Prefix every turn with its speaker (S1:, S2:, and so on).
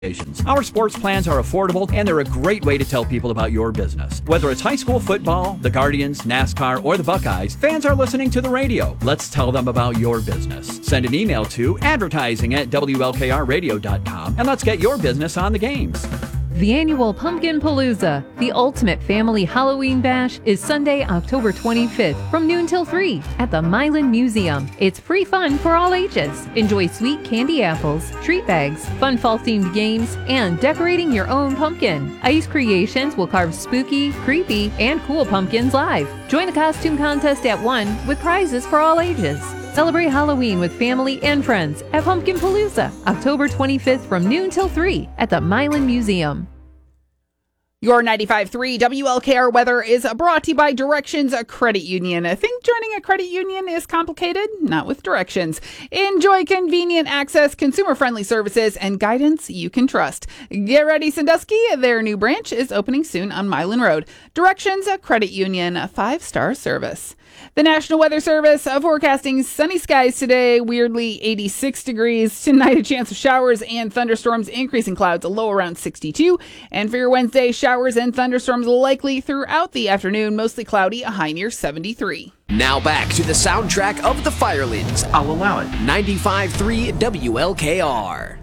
S1: Our sports plans are affordable, and they're a great way to tell people about your business. Whether it's high school football, the Guardians, NASCAR, or the Buckeyes, fans are listening to the radio. Let's tell them about your business. Send an email to advertising@WLKRradio.com, and let's get your business on the games.
S2: The annual Pumpkin Palooza, the ultimate family Halloween bash, is Sunday, October 25th from noon till 3 at the Milan Museum. It's free fun for all ages. Enjoy sweet candy apples, treat bags, fun fall-themed games, and decorating your own pumpkin. Ice Creations will carve spooky, creepy, and cool pumpkins live. Join the costume contest at 1 with prizes for all ages. Celebrate Halloween with family and friends at Pumpkin Palooza, October 25th from noon till 3 at the Milan Museum.
S3: Your 95.3 WLKR weather is brought to you by Directions Credit Union. I think joining a credit union is complicated, not with Directions. Enjoy convenient access, consumer-friendly services, and guidance you can trust. Get ready, Sandusky. Their new branch is opening soon on Milan Road. Directions Credit Union, a 5-star service. The National Weather Service forecasting sunny skies today, weirdly 86 degrees. Tonight, a chance of showers and thunderstorms, increasing clouds, a low around 62. And for your Wednesday, showers and thunderstorms likely throughout the afternoon, mostly cloudy, a high near 73.
S4: Now back to the soundtrack of the Firelands.
S5: I'll allow it.
S4: 95.3 WLKR.